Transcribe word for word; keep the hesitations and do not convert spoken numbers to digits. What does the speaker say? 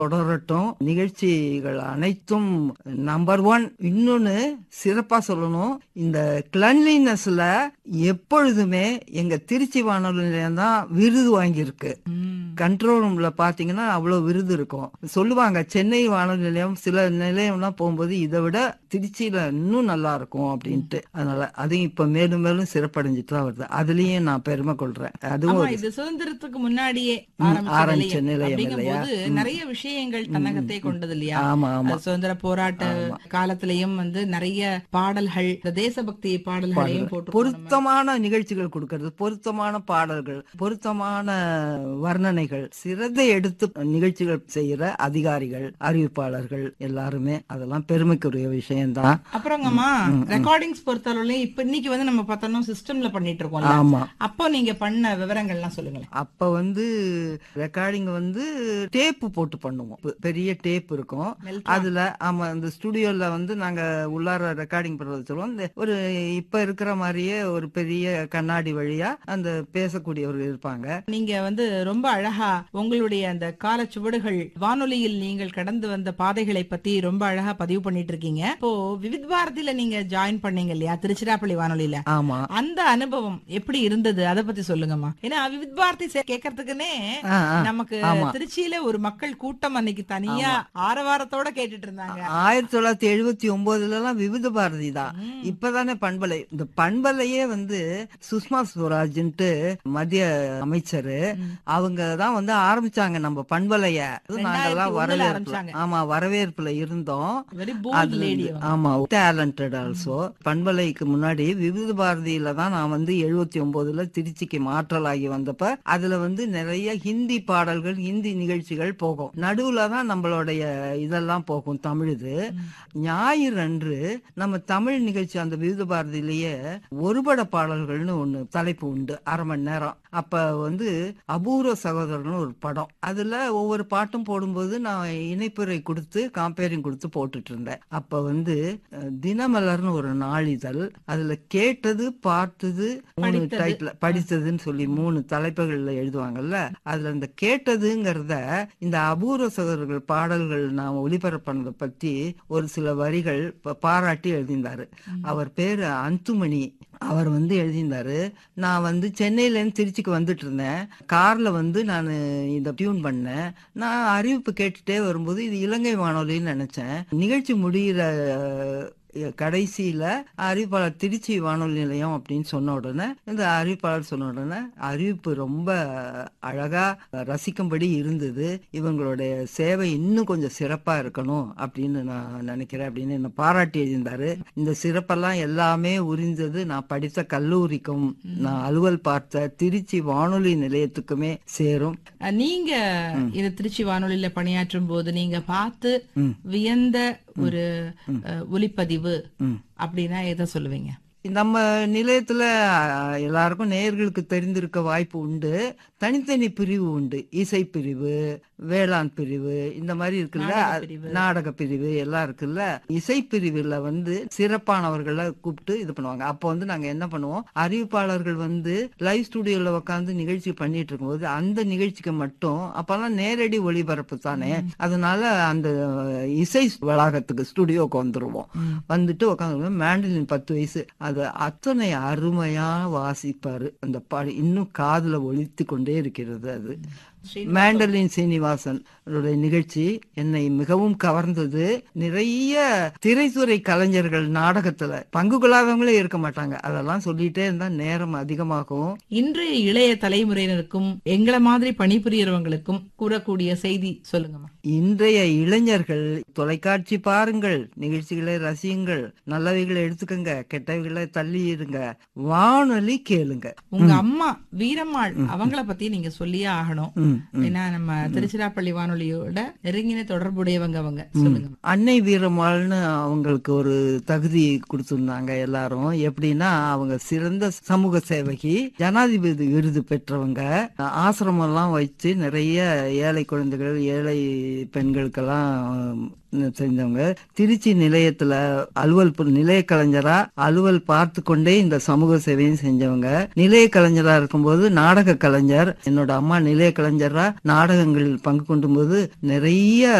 தொடரட்டும். நிகழ்ச்சிகள் அனைத்தும் நம்பர் ஒன். இன்னொன்னு சிறப்பா சொல்லணும், இந்த கிளன்லினஸ்ல எப்பொழுதுமே எங்க திருச்சி வானொலி நிலையம் தான் விருது வாங்கியிருக்கு. கண்ட்ரோல் ரூம்ல பாத்தீங்கன்னா அவ்வளவு விருது இருக்கும். சொல்லுவாங்க சென்னை வானொலி நிலையம் சில நிலையம்லாம் போகும்போது இதை விட திருச்சியில இன்னும் நல்லா இருக்கும் அப்படின்ட்டு. அதனால அதையும் இப்ப மேலும் மேலும் சிறப்படைஞ்சிட்டு தான் வருது. அதுலயும் நான் பெருமை கொள்றேன். அதுவும் ஒரு இது சுதந்திரத்துக்கு முன்னாடியே ஆரம்பிச்ச நிலையம் இல்லையா? நிறைய விஷயங்கள் தன்னகத்தை கொண்டது இல்லையா? ஆமா ஆமா. சுதந்திர போராட்ட காலத்திலயும் வந்து நிறைய பாடல்கள், தேசபக்தி பாடல்களையும் போட்டு பொருத்தமான நிகழ்ச்சிகள் கொடுக்கறது, பொருத்தமான பாடல்கள், பொருத்தமான வர்ணனைகள், சிறதை எடுத்து நிகழ்ச்சிகள் செய்யற அதிகாரிகள், அறிவிப்பாளர்கள் எல்லாருமே அதெல்லாம் பெருமைக்குரிய விஷயம்தான். அப்புறங்கம்மா ரெக்கார்டிங்ஸ் பொறுத்தளவுலயும் இப்ப இன்னைக்கு வந்து நம்ம பார்த்தோம்னா சிஸ்டம்ல பண்ணிட்டு இருக்கோம். ஆமா. அப்போ நீங்க பண்ண விவரங்கள்லாம் சொல்லுங்களேன். அப்ப வந்து ரெக்கார்டிங் வந்து டேப் போட்டு பண்ணுவோம். பெரிய டேப் இருக்கும். அதுல ஆமா, இந்த ஸ்டுடியோல வந்து நாங்க உள்ளார ரெக்கார்டிங் பண்றது சொல்லுவோம். ஒரு இப்ப இருக்கிற மாதிரியே ஒரு பெரிய கண்ணாடி வழியா அந்த பேசக்கூடியவர்கள் இருப்பாங்க. நீங்க வந்து ரொம்ப அழகா உங்களுடைய அந்த கால சுவடுகள், வானொலியில் நீங்கள் கடந்து வந்த பாதைகளை பத்தி ரொம்ப அழகா பதிவு பண்ணிட்டு இருக்கீங்க. இப்போ விவித் பாரதியில நீங்க ஜாயின் பண்ணீங்க இல்லையா, திருச்சிராப்பள்ளி வானொலியில? ஆமா. அந்த அனுபவம் எப்படி இருந்தது, அதை பத்தி சொல்லுங்கம்மா. ஏன்னா விவித் பாரதி கேட்கறதுக்குன்னே நமக்கு திருச்சியில ஒரு மக்கள் கூட்டம் அன்னைக்கு தனியா ஆரவாரத்தோட கேட்டுட்டு இருந்தாங்க. ஆயிரத்தி தொள்ளாயிரத்தி எழுபத்தி ஒன்பதுல எல்லாம் விவித பாரதி தான். இப்பதானே பண்பலை. இந்த பண்பலையே வந்து சுஷ்மா ஸ்வராஜ்ன்ட்டு மத்திய அமைச்சரு அவங்க தான் வந்து ஆரம்பிச்சாங்க நம்ம பண்பலைய. நாங்கெல்லாம் வரவேற்பு ஆமா வரவேற்புல இருந்தோம். ஆமா, டேலண்டட் ஆல்சோ. பண்பலைக்கு முன்னாடி விவித பாரதியில தான் நான் வந்து எழுபத்தி ஒன்பதுல திருச்சிக்கு மாற்றலாகி வந்தப்ப அதுல வந்து நிறைய ஹிந்தி பாடல்கள், ஹிந்தி நிகழ்ச்சிகள் போகும். நடுவுல தான் நம்மளுடைய இதெல்லாம் போகும் தமிழ். இது ஞாயிறு அன்று நம்ம தமிழ் நிகழ்ச்சி அந்த விவித பாரதியிலேயே ஒருபட பாடல்கள்னு ஒண்ணு தலைப்பு உண்டு, அரை மணி நேரம். அப்ப வந்து அபூர்வ சகோதரன் ஒரு படம், அதுல ஒவ்வொரு பாட்டும் போடும்போது நான் இணைப்புரை கொடுத்து காம்பேரிங் கொடுத்து போட்டுட்டு இருந்தேன். அப்ப வந்து தினமலர்னு ஒரு நாளிதழ், அதுல கேட்டது பார்த்தது மூணு டைட்டில், படித்ததுன்னு சொல்லி மூணு தலைப்புகள்ல எழுதுவாங்கல்ல. அதுல இந்த கேட்டதுங்கிறத இந்த அபூர்வ சகோதரர்கள் பாடல்கள் நான் ஒளிபரப்பினதை பத்தி ஒரு சில வரிகள் பாராட்டி எழுதியிருந்தாரு. அவர் பேரு அந்துமணி. அவர் வந்து எழுதியிருந்தாரு. நான் வந்து சென்னையில இருந்து திருச்சிக்கு வந்துட்டு இருந்தேன். கார்ல வந்து நான் இதை டியூன் பண்ணேன். நான் அறிவிப்பு கேட்டுட்டே வரும்போது இது இலங்கை வானொலின்னு நினைச்சேன். நிகழ்ச்சி முடிகிற கடைசியில அறிவிப்பாளர் திருச்சி வானொலி நிலையம் அப்படின்னு சொன்ன உடனே, இந்த அறிவிப்பாளர் சொன்ன உடனே அறிவிப்பு ரொம்ப அழகா ரசிக்கும்படி இருந்தது, இவங்களுடைய சேவை இன்னும் கொஞ்சம் சிறப்பா இருக்கணும் அப்படின்னு நான் நினைக்கிறேன் அப்படின்னு என்ன பாராட்டி எழுதியிருந்தாரு. இந்த சிறப்பெல்லாம் எல்லாமே உறிஞ்சது நான் படித்த கல்லூரிக்கும் நான் அலுவல் பார்த்த திருச்சி வானொலி நிலையத்துக்குமே சேரும். நீங்க இது திருச்சி வானொலியில பணியாற்றும் போது நீங்க பார்த்து வியந்த ஒரு ஒலிப்பதிவு அப்படின்னா எதை சொல்லுவீங்க? நம்ம நிலையத்துல எல்லாருக்கும் நேயர்களுக்கு தெரிந்திருக்க வாய்ப்பு உண்டு. தனித்தனி பிரிவு உண்டு. இசை பிரிவு, வேளாண் பிரிவு, இந்த மாதிரி இருக்குல்ல, நாடக பிரிவு எல்லாம் இருக்குல்ல. இசை பிரிவுல வந்து சிறப்பானவர்களை கூப்பிட்டு இது பண்ணுவாங்க. அப்போ வந்து நாங்க என்ன பண்ணுவோம், அறிவிப்பாளர்கள் வந்து லைவ் ஸ்டுடியோல உட்காந்து நிகழ்ச்சி பண்ணிட்டு இருக்கும்போது அந்த நிகழ்ச்சிக்கு மட்டும், அப்பெல்லாம் நேரடி ஒளிபரப்பு தானே, அதனால அந்த இசை வளாகத்துக்கு ஸ்டுடியோக்கு வந்துருவோம். வந்துட்டு உட்காந்து மேண்டலின் பத்து வயசு அது அத்தனை அருமையா வாசிப்பாரு. அந்த பாடி இன்னும் காதுல ஒலித்து கொண்டே இருக்கிறது. அது மேண்டலின் சீனிவாசன் நிகழ்ச்சி என்னை மிகவும் கவர்ந்தது. நிறைய திரைத்துறை கலைஞர்கள் நாடகத்துல பங்கு கொள்ளாதவங்களே இருக்க மாட்டாங்க. அதெல்லாம் சொல்லிட்டே இருந்தா நேரம் அதிகமாகும். இன்றைய இளைய தலைமுறையினருக்கும் எங்களை மாதிரி பணிபுரியறவங்களுக்கும் கூறக்கூடிய செய்தி சொல்லுங்கம்மா. இன்றைய இளைஞர்கள் தொலைக்காட்சி பாருங்கள், நிகழ்ச்சிகளை ரசியுங்கள், நல்லவைகளை எடுத்துக்கங்க, கெட்டவைகளை தள்ளி இருங்க, வானொலி கேளுங்க. உங்க அம்மா வீரம்மாள் அவங்கள பத்தி நீங்க சொல்லியே ஆகணும். ஏன்னா நம்ம திருச்சிராப்பள்ளி வானொலியோட நெருங்கின தொடர்புடையவங்க அவங்க. சொல்லுங்க. அன்னை வீரம்மாள்னு அவங்களுக்கு ஒரு தகுதி கொடுத்திருந்தாங்க எல்லாரும். எப்படின்னா அவங்க சிறந்த சமூக சேவகி, ஜனாதிபதி விருது பெற்றவங்க, ஆசிரமம் எல்லாம் வச்சு நிறைய ஏழை குழந்தைகள், ஏழை பெண்களுக்கெல்லாம் செஞ்சவங்க. திருச்சி நிலையத்துல அலுவல் பு- நிலைய கலைஞரா அலுவல் பார்த்து கொண்டே இந்த சமூக சேவையும் செஞ்சவங்க. நிலைய கலைஞரா இருக்கும்போது நாடக கலைஞர். என்னோட அம்மா நிலைய கலைஞரா நாடகங்களில் பங்கு கொண்டும் போது நிறைய